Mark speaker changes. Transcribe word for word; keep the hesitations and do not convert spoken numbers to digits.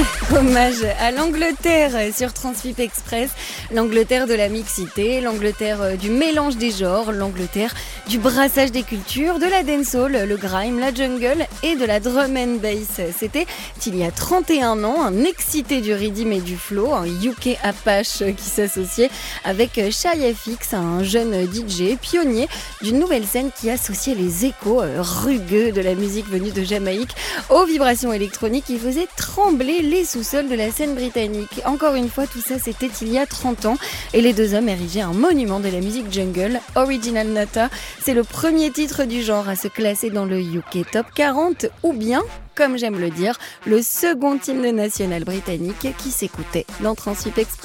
Speaker 1: Hommage à l'Angleterre sur Transfip Express, l'Angleterre de la mixité, l'Angleterre du mélange des genres, l'Angleterre du brassage des cultures, de la dancehall, le grime, la jungle et de la drum and bass. C'était il y a trente et un ans, un excité du rhythm et du flow, un U K Apache qui s'associait avec Shy F X, un jeune D J pionnier d'une nouvelle scène qui associait les échos rugueux de la musique venue de Jamaïque aux vibrations électroniques qui faisaient trembler les sous-sols de la scène britannique. Encore une fois, tout ça c'était il y a trente ans et les deux hommes érigeaient un monument de la musique jungle, Original Nata. C'est le premier titre du genre à se classer dans le U K Top quarante ou bien, comme j'aime le dire, le second hymne national britannique qui s'écoutait dans Transfip Express.